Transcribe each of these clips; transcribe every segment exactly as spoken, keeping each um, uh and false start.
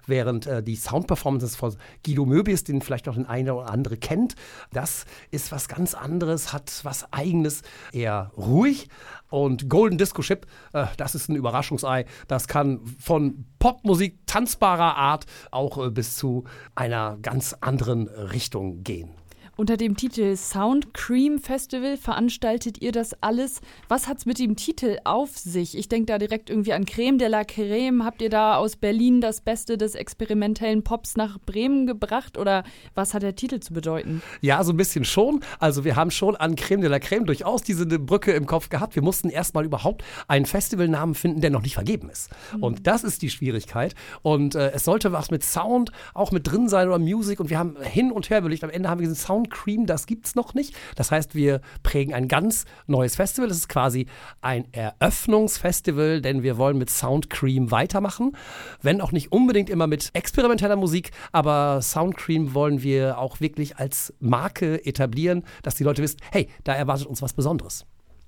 während äh, die Soundperformances von Guido Möbius, den vielleicht noch den eine oder andere kennt, das ist was ganz anderes, hat was Eigenes, eher ruhig. Und Golden Disco Ship, äh, das ist ein Überraschungsei. Das kann von Popmusik tanzbarer Art auch äh, bis zu einer ganz anderen Richtung gehen. Unter dem Titel Sound Cream Festival veranstaltet ihr das alles. Was hat's mit dem Titel auf sich? Ich denke da direkt irgendwie an Creme de la Creme. Habt ihr da aus Berlin das Beste des experimentellen Pops nach Bremen gebracht? Oder was hat der Titel zu bedeuten? Ja, so ein bisschen schon. Also wir haben schon an Creme de la Creme durchaus diese Brücke im Kopf gehabt. Wir mussten erstmal überhaupt einen Festivalnamen finden, der noch nicht vergeben ist. Mhm. Und das ist die Schwierigkeit. Und äh, es sollte was mit Sound auch mit drin sein oder Musik. Und wir haben hin und her überlegt. Am Ende haben wir diesen Sound Cream, das gibt's noch nicht. Das heißt, wir prägen ein ganz neues Festival. Das ist quasi ein Eröffnungsfestival, denn wir wollen mit Sound Cream weitermachen. Wenn auch nicht unbedingt immer mit experimenteller Musik, aber Sound Cream wollen wir auch wirklich als Marke etablieren, dass die Leute wissen, hey, da erwartet uns was Besonderes.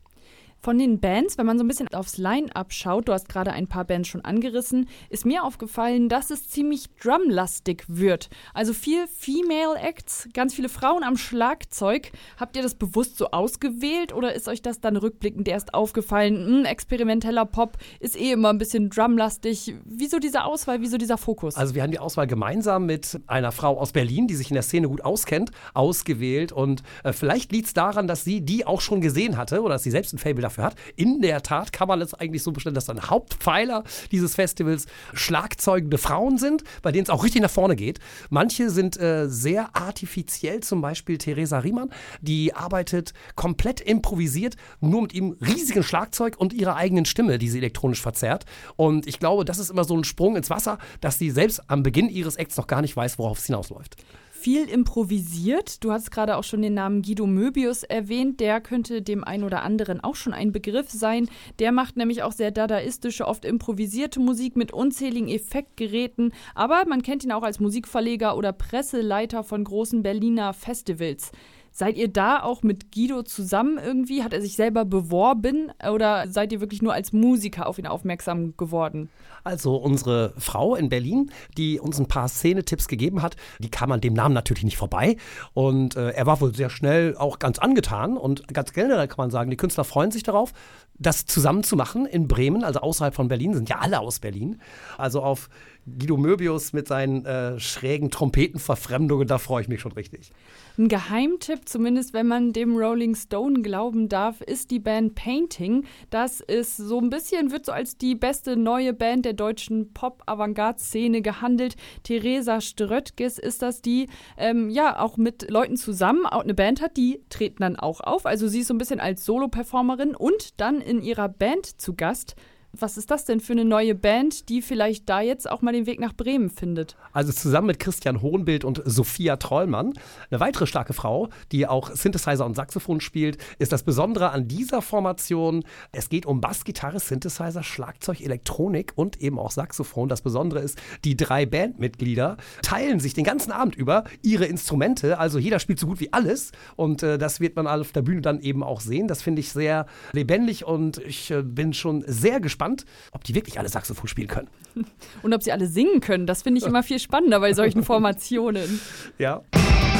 Von den Bands, wenn man so ein bisschen aufs Line-Up schaut, du hast gerade ein paar Bands schon angerissen, ist mir aufgefallen, dass es ziemlich drumlastig wird. Also viel Female Acts, ganz viele Frauen am Schlagzeug. Habt ihr das bewusst so ausgewählt oder ist euch das dann rückblickend erst aufgefallen? Hm, experimenteller Pop ist eh immer ein bisschen drumlastig. Wieso diese Auswahl, wieso dieser Fokus? Also wir haben die Auswahl gemeinsam mit einer Frau aus Berlin, die sich in der Szene gut auskennt, ausgewählt. Und äh, vielleicht liegt es daran, dass sie die auch schon gesehen hatte oder dass sie selbst ein Faible dafür hat. In der Tat kann man es eigentlich so bestellen, dass ein Hauptpfeiler dieses Festivals schlagzeugende Frauen sind, bei denen es auch richtig nach vorne geht. Manche sind äh, sehr artifiziell, zum Beispiel Theresa Riemann, die arbeitet komplett improvisiert, nur mit ihrem riesigen Schlagzeug und ihrer eigenen Stimme, die sie elektronisch verzerrt. Und ich glaube, das ist immer so ein Sprung ins Wasser, dass sie selbst am Beginn ihres Acts noch gar nicht weiß, worauf es hinausläuft. Viel improvisiert. Du hast gerade auch schon den Namen Guido Möbius erwähnt. Der könnte dem einen oder anderen auch schon ein Begriff sein. Der macht nämlich auch sehr dadaistische, oft improvisierte Musik mit unzähligen Effektgeräten. Aber man kennt ihn auch als Musikverleger oder Presseleiter von großen Berliner Festivals. Seid ihr da auch mit Guido zusammen irgendwie? Hat er sich selber beworben oder seid ihr wirklich nur als Musiker auf ihn aufmerksam geworden? Also unsere Frau in Berlin, die uns ein paar Szenetipps gegeben hat, die kam an dem Namen natürlich nicht vorbei. Und äh, er war wohl sehr schnell auch ganz angetan. Und ganz generell kann man sagen, die Künstler freuen sich darauf, das zusammen zu machen in Bremen, also außerhalb von Berlin, sind ja alle aus Berlin. Also auf Guido Möbius mit seinen äh, schrägen Trompetenverfremdungen, da freue ich mich schon richtig. Ein Geheimtipp, zumindest wenn man dem Rolling Stone glauben darf, ist die Band Painting. Das ist so ein bisschen, wird so als die beste neue Band der deutschen Pop-Avantgarde-Szene gehandelt. Theresa Ströttges ist das, die ähm, ja auch mit Leuten zusammen auch eine Band hat, die treten dann auch auf. Also sie ist so ein bisschen als Solo-Performerin und dann in ihrer Band zu Gast. Was ist das denn für eine neue Band, die vielleicht da jetzt auch mal den Weg nach Bremen findet? Also zusammen mit Christian Hohenbild und Sophia Trollmann. Eine weitere starke Frau, die auch Synthesizer und Saxophon spielt, ist das Besondere an dieser Formation. Es geht um Bassgitarre, Synthesizer, Schlagzeug, Elektronik und eben auch Saxophon. Das Besondere ist, die drei Bandmitglieder teilen sich den ganzen Abend über ihre Instrumente. Also jeder spielt so gut wie alles und äh, das wird man auf der Bühne dann eben auch sehen. Das finde ich sehr lebendig und ich äh, bin schon sehr gespannt, ob die wirklich alle Saxophon spielen können. Und ob sie alle singen können, das finde ich immer viel spannender bei solchen Formationen. Ja.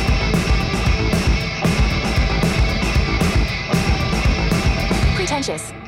Pretentious.